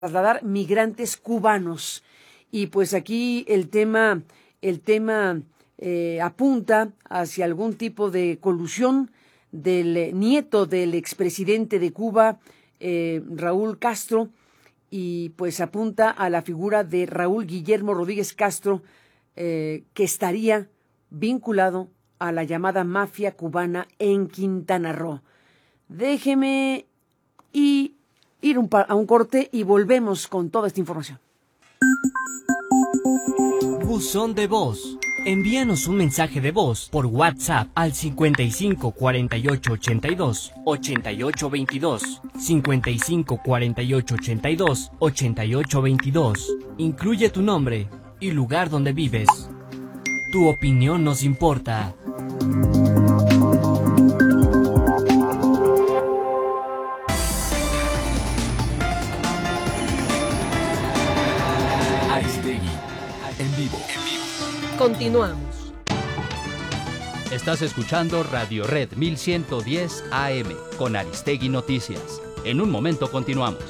trasladar migrantes cubanos. Y pues aquí el tema apunta hacia algún tipo de colusión del nieto del expresidente de Cuba, Raúl Castro, y pues apunta a la figura de Raúl Guillermo Rodríguez Castro, que estaría vinculado a la llamada mafia cubana en Quintana Roo. Déjeme ir a un corte y volvemos con toda esta información. Buzón de voz. Envíanos un mensaje de voz por WhatsApp al 55 48 82 88 22, 55 48 82 88 22. Incluye tu nombre y lugar donde vives. Tu opinión nos importa. Aristegui, en vivo. Continuamos. Estás escuchando Radio Red 1110 AM con Aristegui Noticias. En un momento continuamos.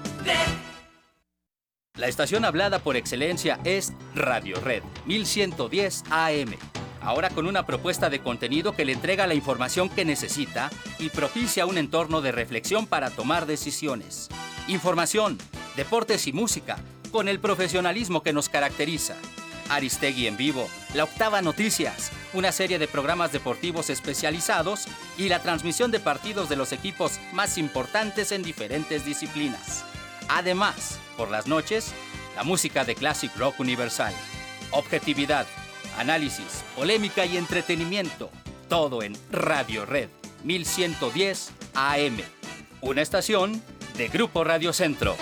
La estación hablada por excelencia es Radio Red 1110 AM. Ahora con una propuesta de contenido que le entrega la información que necesita y propicia un entorno de reflexión para tomar decisiones. Información, deportes y música, con el profesionalismo que nos caracteriza. Aristegui en vivo, La Octava Noticias, una serie de programas deportivos especializados y la transmisión de partidos de los equipos más importantes en diferentes disciplinas. Además, por las noches, la música de Classic Rock Universal. Objetividad, análisis, polémica y entretenimiento. Todo en Radio Red 1110 AM. Una estación de Grupo Radio Centro.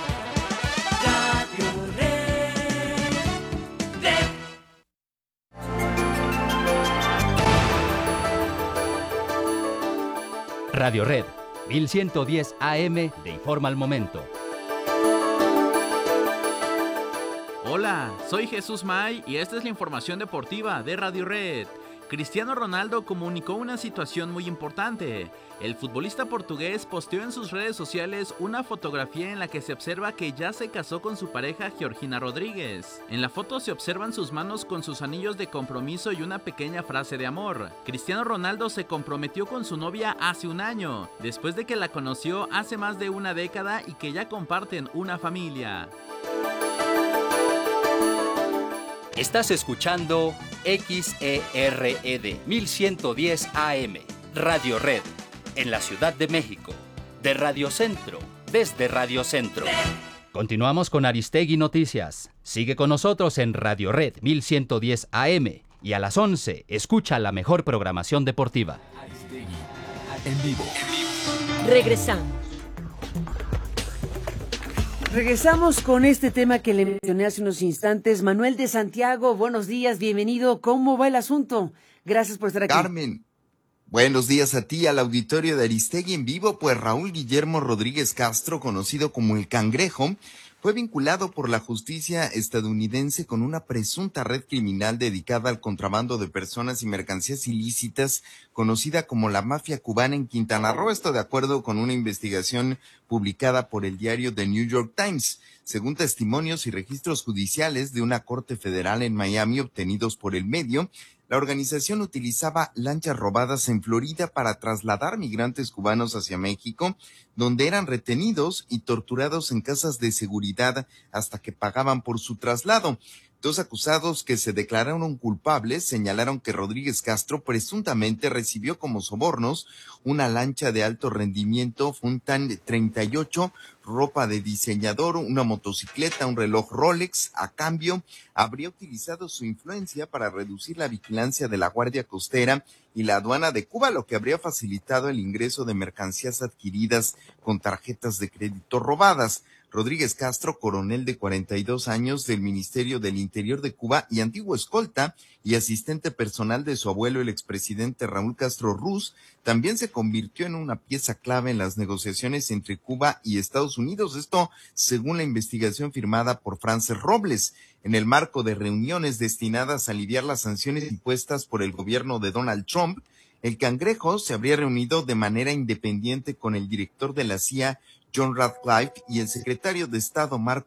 Radio Red 1110 AM te informa al momento. Hola, soy Jesús May y esta es la información deportiva de Radio Red. Cristiano Ronaldo comunicó una situación muy importante. El futbolista portugués posteó en sus redes sociales una fotografía en la que se observa que ya se casó con su pareja Georgina Rodríguez. En la foto se observan sus manos con sus anillos de compromiso y una pequeña frase de amor. Cristiano Ronaldo se comprometió con su novia hace un año, después de que la conoció hace más de una década y que ya comparten una familia. Estás escuchando XERED 1110 AM, Radio Red, en la Ciudad de México, de Radio Centro, desde Radio Centro. Continuamos con Aristegui Noticias. Sigue con nosotros en Radio Red 1110 AM y a las 11 escucha la mejor programación deportiva. Aristegui, en vivo. Regresamos. Regresamos con este tema que le mencioné hace unos instantes. Manuel de Santiago, buenos días, bienvenido. ¿Cómo va el asunto? Gracias por estar aquí. Carmen, buenos días a ti, al auditorio de Aristegui en vivo. Pues Raúl Guillermo Rodríguez Castro, conocido como El Cangrejo, fue vinculado por la justicia estadounidense con una presunta red criminal dedicada al contrabando de personas y mercancías ilícitas, conocida como la mafia cubana en Quintana Roo. Esto de acuerdo con una investigación publicada por el diario The New York Times. Según testimonios y registros judiciales de una corte federal en Miami obtenidos por el medio, la organización utilizaba lanchas robadas en Florida para trasladar migrantes cubanos hacia México, donde eran retenidos y torturados en casas de seguridad hasta que pagaban por su traslado. Dos acusados que se declararon culpables señalaron que Rodríguez Castro presuntamente recibió como sobornos una lancha de alto rendimiento Funtan 38, ropa de diseñador, una motocicleta, un reloj Rolex. A cambio, habría utilizado su influencia para reducir la vigilancia de la Guardia Costera y la aduana de Cuba, lo que habría facilitado el ingreso de mercancías adquiridas con tarjetas de crédito robadas. Rodríguez Castro, coronel de 42 años del Ministerio del Interior de Cuba y antiguo escolta y asistente personal de su abuelo, el expresidente Raúl Castro Ruz, también se convirtió en una pieza clave en las negociaciones entre Cuba y Estados Unidos. Esto según la investigación firmada por Frances Robles. En el marco de reuniones destinadas a aliviar las sanciones impuestas por el gobierno de Donald Trump, el Cangrejo se habría reunido de manera independiente con el director de la CIA, John Radcliffe y el secretario de Estado Marco